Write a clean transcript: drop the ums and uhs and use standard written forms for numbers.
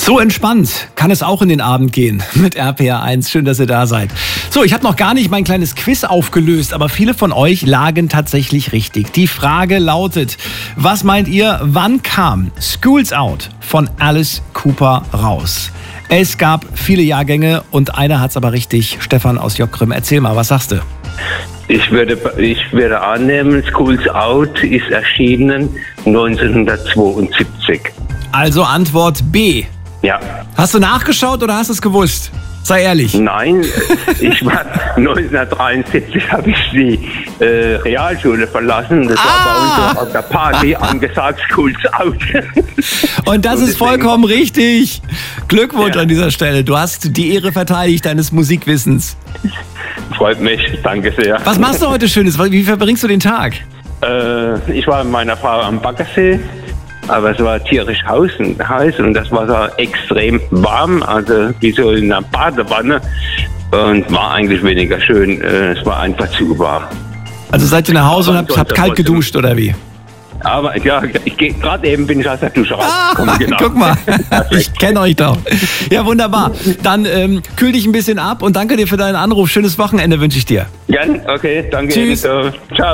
So entspannt kann es auch in den Abend gehen mit RPR1. Schön, dass ihr da seid. So, ich habe noch gar nicht mein kleines Quiz aufgelöst, aber viele von euch lagen tatsächlich richtig. Die Frage lautet, was meint ihr, wann kam School's Out von Alice Cooper raus? Es gab viele Jahrgänge und einer hat's aber richtig. Stefan aus Jockgrim, erzähl mal, was sagst du? Ich würde annehmen, School's Out ist erschienen 1972. Also Antwort B. Ja. Hast du nachgeschaut oder hast du es gewusst? Sei ehrlich. Nein, 1973 habe ich die Realschule verlassen. Das war bei uns auf der Party angesagt, School's Out. Und das ist vollkommen richtig. Glückwunsch an dieser Stelle. Du hast die Ehre verteidigt deines Musikwissens. Freut mich, danke sehr. Was machst du heute Schönes? Wie verbringst du den Tag? Ich war mit meiner Frau am Baggersee. Aber es war tierisch heiß und das Wasser extrem warm, also wie so in einer Badewanne, und war eigentlich weniger schön. Es war einfach zu warm. Also seid ihr nach Hause und habt kalt geduscht oder wie? Aber ja, gerade eben bin ich aus der Dusche rausgekommen. Genau. Guck mal, ich kenne euch doch. Ja, wunderbar. Dann kühl dich ein bisschen ab und danke dir für deinen Anruf. Schönes Wochenende wünsche ich dir. Gern, okay, danke. Tschüss. Ciao.